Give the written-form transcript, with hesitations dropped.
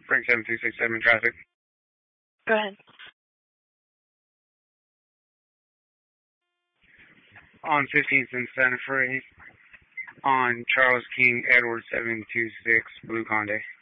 Frank 7267 traffic. Go ahead. On 15th and Santa Fe, on Charles King Edward 726 Blue Conde.